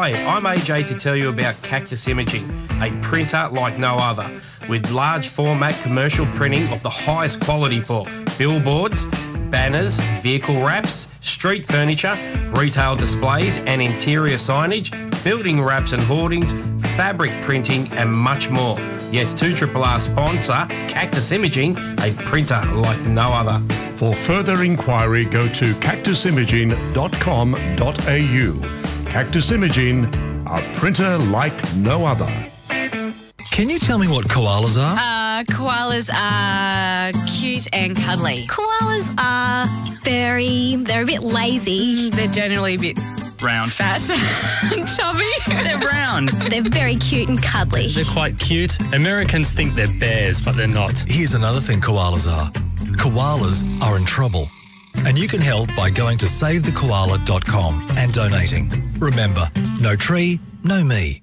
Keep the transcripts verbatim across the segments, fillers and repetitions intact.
Hi, I'm A J to tell you about Cactus Imaging, a printer like no other, with large format commercial printing of the highest quality for billboards, banners, vehicle wraps, street furniture, retail displays and interior signage, building wraps and hoardings, fabric printing and much more. Yes, two R R R sponsor Cactus Imaging, a printer like no other. For further inquiry, go to cactus imaging dot com dot a u. Cactus Imaging, a printer like no other. Can you tell me what koalas are? Uh, koalas are cute and cuddly. Koalas are very, they're a bit lazy. They're generally a bit Round. fat and chubby. They're round. They're very cute and cuddly. They're quite cute. Americans think they're bears, but they're not. Here's another thing koalas are. Koalas are in trouble. And you can help by going to save the koala dot com and donating. Remember, no tree, no me.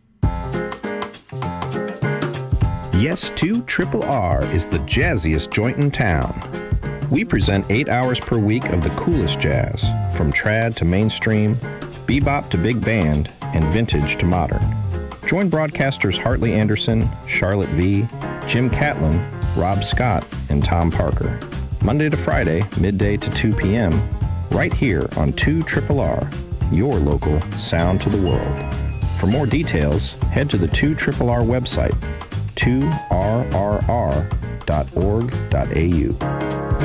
Yes to Triple R is the jazziest joint in town. We present eight hours per week of the coolest jazz, from trad to mainstream, bebop to big band, and vintage to modern. Join broadcasters Hartley Anderson, Charlotte V, Jim Catlin, Rob Scott, and Tom Parker. Monday to Friday, midday to two p m, right here on two R R R, your local sound to the world. For more details, head to the two R R R website, two R R R dot org dot a u.